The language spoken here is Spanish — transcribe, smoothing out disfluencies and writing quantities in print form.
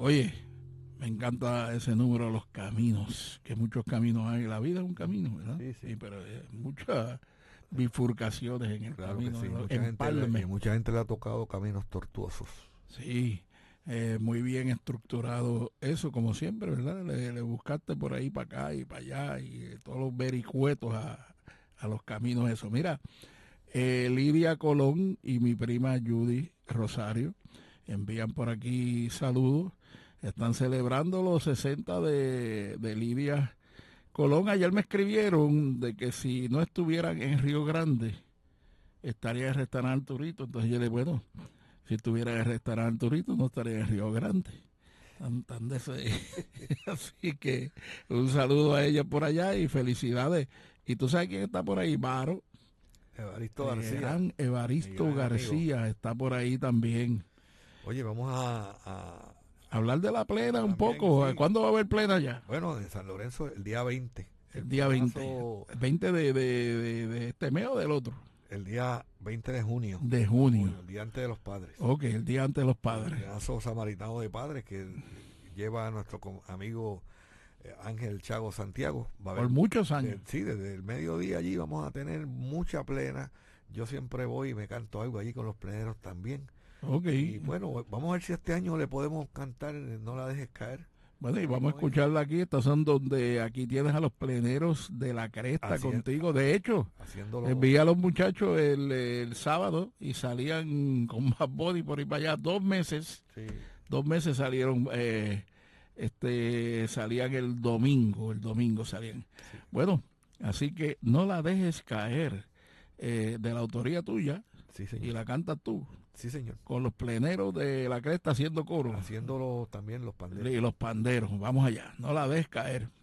Oye, me encanta ese número de los caminos, que muchos caminos hay. La vida es un camino, ¿verdad? Sí, sí. Sí, pero muchas bifurcaciones en el Claro que camino, sí. empalme. Mucha gente le ha tocado caminos tortuosos. Sí, muy bien estructurado eso, como siempre, ¿verdad? Le buscaste por ahí para acá y para allá y todos los vericuetos a los caminos, eso. Mira, Lidia Colón y mi prima Judy Rosario envían por aquí saludos. Están celebrando los 60 de Lidia Colón. Ayer me escribieron de que si no estuvieran en Río Grande, estaría en el restaurante Turito. Entonces yo le dije, bueno, si estuviera en el restaurante Turito, no estaría en Río Grande. Tan de ese. Así que un saludo a ella por allá y felicidades. ¿Y tú sabes quién está por ahí? Maro. Evaristo El García, gran mi Evaristo gran amigo. García está por ahí también. Oye, vamos Hablar de la plena un también, poco. sí. ¿Cuándo va a haber plena ya? Bueno, en San Lorenzo el día 20. El El día 20. plenazo, El 20 de este mes o del otro. el día 20 de junio. De junio. El día antes de los padres. Ok, el día antes de los El padres. plenazo samaritano de padres que lleva a nuestro amigo Ángel Chago Santiago. Va a Por haber, muchos años. sí, desde el mediodía allí vamos a tener mucha plena. Yo siempre voy y me canto algo allí con los pleneros también. Ok. Y bueno, vamos a ver si este año le podemos cantar No la dejes caer. Bueno, y vamos a Vamos a ver. escucharla aquí. Estas son donde aquí tienes a los pleneros de la cresta Así es, contigo. De hecho, haciéndolo. vi a los muchachos el sábado y salían con más body por ahí para allá. 2 meses. Sí. 2 meses salieron. Salían el domingo salían. Sí. Bueno, así que no la dejes caer, de la autoría tuya, Sí, y señor. la cantas tú, Sí, señor. con los pleneros de la cresta haciendo coro Haciéndolo también los panderos. y los panderos. Vamos allá, no la dejes caer.